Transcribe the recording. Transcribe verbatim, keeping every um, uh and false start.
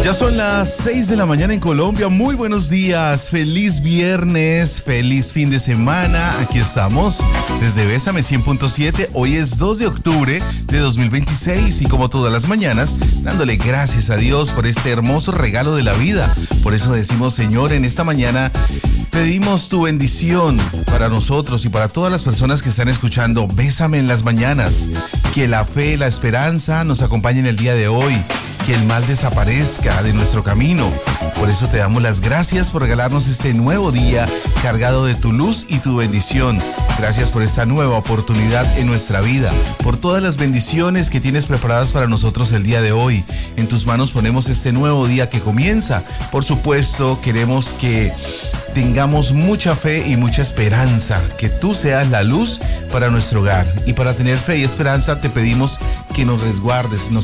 Ya son las seis de la mañana en Colombia. Muy buenos días, feliz viernes, feliz fin de semana. Aquí estamos desde Bésame cien punto siete. Hoy es dos de octubre de dos mil veintiséis y como todas las mañanas, dándole gracias a Dios por este hermoso regalo de la vida. Por eso decimos, Señor, en esta mañana pedimos tu bendición para nosotros y para todas las personas que están escuchando Bésame en las mañanas. Que la fe, la esperanza nos acompañen el día de hoy. Que el mal desaparezca de nuestro camino. Por eso te damos las gracias por regalarnos este nuevo día cargado de tu luz y tu bendición. Gracias por esta nueva oportunidad en nuestra vida, por todas las bendiciones que tienes preparadas para nosotros el día de hoy. En tus manos ponemos este nuevo día que comienza. Por supuesto, queremos que tengamos mucha fe y mucha esperanza, que tú seas la luz para nuestro hogar. Y para tener fe y esperanza te pedimos que nos resguardes, nos